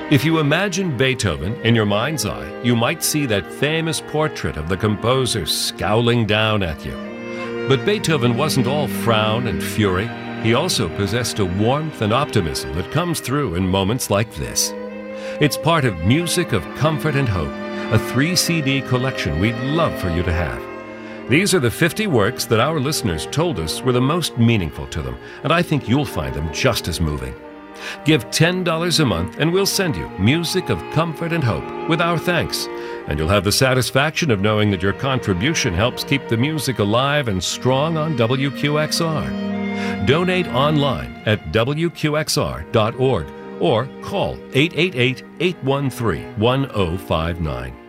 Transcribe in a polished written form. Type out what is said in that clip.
If you imagine Beethoven in your mind's eye, you might see that famous portrait of the composer scowling down at you. But Beethoven wasn't all frown and fury. He also possessed a warmth and optimism that comes through in moments like this. It's part of Music of Comfort and Hope, a 3-CD collection we'd love for you to have. These are the 50 works that our listeners told us were the most meaningful to them, and I think you'll find them just as moving. Give $10 a month and we'll send you Music of Comfort and Hope with our thanks, and you'll have the satisfaction of knowing that your contribution helps keep the music alive and strong on WQXR. Donate online at WQXR.org or call 888-813-1059.